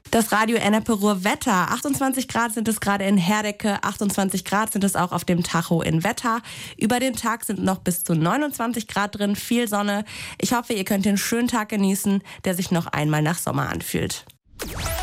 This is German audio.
Das Radio Ennepe Ruhr-Wetter. 28 Grad sind es gerade in Herdecke, 28 Grad sind es auch auf dem Tacho in Wetter. Über den Tag sind noch bis zu 29 Grad drin, viel Sonne. Ich hoffe, ihr könnt den schönen Tag genießen, der sich noch einmal nach Sommer anfühlt.